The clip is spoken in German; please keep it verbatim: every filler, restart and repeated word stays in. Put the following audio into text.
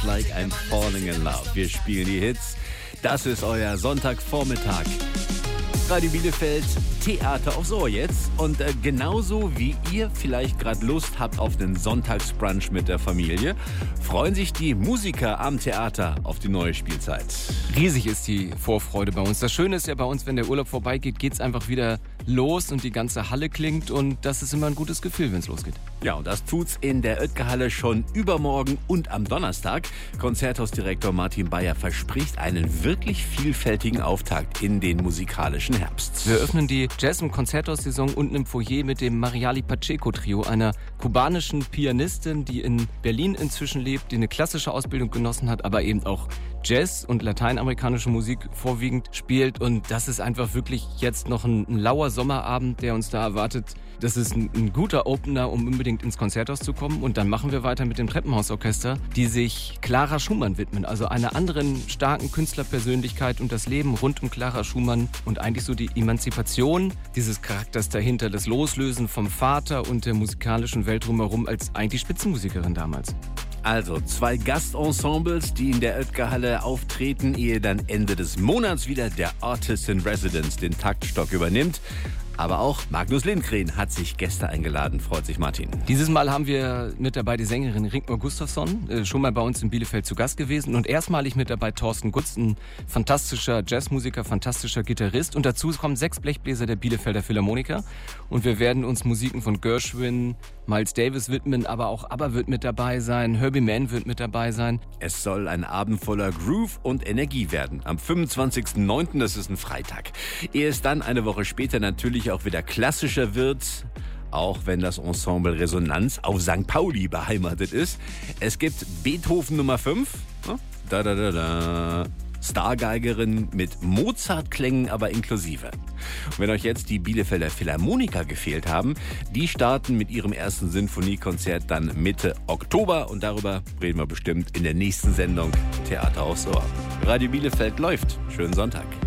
Like I'm Falling in Love. Wir spielen die Hits. Das ist euer Sonntagvormittag. Radio Bielefeld, Theater aufs Ohr jetzt. Und äh, genauso wie ihr vielleicht gerade Lust habt auf den Sonntagsbrunch mit der Familie, freuen sich die Musiker am Theater auf die neue Spielzeit. Riesig ist die Vorfreude bei uns. Das Schöne ist ja bei uns, wenn der Urlaub vorbeigeht, geht es einfach wieder los und die ganze Halle klingt. Und das ist immer ein gutes Gefühl, wenn es losgeht. Ja, und das tut's in der Oetker-Halle schon übermorgen und am Donnerstag. Konzerthausdirektor Martin Bayer verspricht einen wirklich vielfältigen Auftakt in den musikalischen Herbst. Wir öffnen die Jazz- und Konzerthaussaison unten im Foyer mit dem Mariali Pacheco Trio, einer kubanischen Pianistin, die in Berlin inzwischen lebt, die eine klassische Ausbildung genossen hat, aber eben auch Jazz und lateinamerikanische Musik vorwiegend spielt. Und das ist einfach wirklich jetzt noch ein, ein lauer Sommerabend, der uns da erwartet. Das ist ein, ein guter Opener, um unbedingt ins Konzerthaus zu kommen. Und dann machen wir weiter mit dem Treppenhausorchester, die sich Clara Schumann widmen. Also einer anderen starken Künstlerpersönlichkeit und das Leben rund um Clara Schumann und eigentlich so die Emanzipation dieses Charakters dahinter, das Loslösen vom Vater und der musikalischen Welt drumherum als eigentlich Spitzenmusikerin damals. Also zwei Gastensembles, die in der Oetker-Halle auftreten, ehe dann Ende des Monats wieder der Artist in Residence den Taktstock übernimmt. Aber auch Magnus Lindgren hat sich Gäste eingeladen, freut sich Martin. Dieses Mal haben wir mit dabei die Sängerin Rigmor Gustafsson, äh, schon mal bei uns in Bielefeld zu Gast gewesen. Und erstmalig mit dabei Thorsten Gutz, ein fantastischer Jazzmusiker, fantastischer Gitarrist. Und dazu kommen sechs Blechbläser der Bielefelder Philharmoniker. Und wir werden uns Musiken von Gershwin, Miles Davis widmen, aber auch ABBA wird mit dabei sein, Herbie Mann wird mit dabei sein. Es soll ein Abend voller Groove und Energie werden. Am fünfundzwanzigsten neunten, das ist ein Freitag. Ehe es dann eine Woche später natürlich auch wieder klassischer wird, auch wenn das Ensemble Resonanz auf Sankt Pauli beheimatet ist. Es gibt Beethoven Nummer fünf, da da da da, Stargeigerin mit Mozart-Klängen, aber inklusive. Und wenn euch jetzt die Bielefelder Philharmoniker gefehlt haben, die starten mit ihrem ersten Sinfoniekonzert dann Mitte Oktober und darüber reden wir bestimmt in der nächsten Sendung Theater aufs Ohr. Radio Bielefeld läuft. Schönen Sonntag.